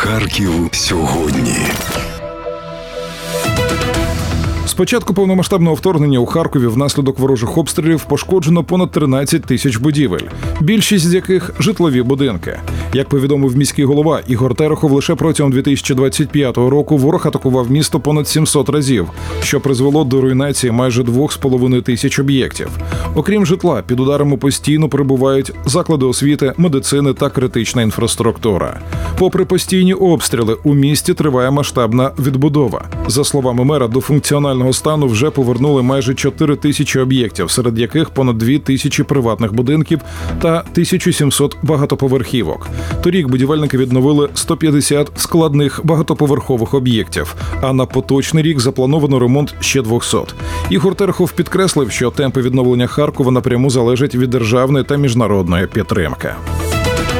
Харків сьогодні. З початку повномасштабного вторгнення у Харкові внаслідок ворожих обстрілів пошкоджено понад 13 тисяч будівель, більшість з яких – житлові будинки. Як повідомив міський голова Ігор Терехов, лише протягом 2025 року ворог атакував місто понад 700 разів, що призвело до руйнації майже 2,5 тисяч об'єктів. Окрім житла, під ударами постійно перебувають заклади освіти, медицини та критична інфраструктура. Попри постійні обстріли, у місті триває масштабна відбудова. За словами мера, до функціонального стану вже повернули майже 4 тисячі об'єктів, серед яких понад 2 тисячі приватних будинків та 1700 багатоповерхівок. Торік будівельники відновили 150 складних багатоповерхових об'єктів, а на поточний рік заплановано ремонт ще 200. Ігор Терехов підкреслив, що темпи відновлення Харкова напряму залежать від державної та міжнародної підтримки.